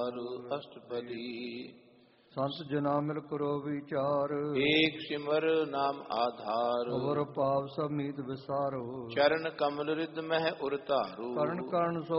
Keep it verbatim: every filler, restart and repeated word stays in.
ਆਧਾਰ ਅਸ਼ਟਪਦੀ। ਸੰਤ ਜਨਾ ਮਿਲ ਕਰੋ ਵਿਚਾਰ, ਏਕ ਸਿਮਰ ਨਾਮ ਆਧਾਰ। ਅਵਰ ਪਾਪ ਸਭ ਮੀਤ ਵਿਸਾਰੋ, ਚਰਨ ਕਮਲ ਰਿਦ ਮਹਿ ਉਰ ਧਾਰੂ। ਕਰਨ ਕਰਨ ਸੋ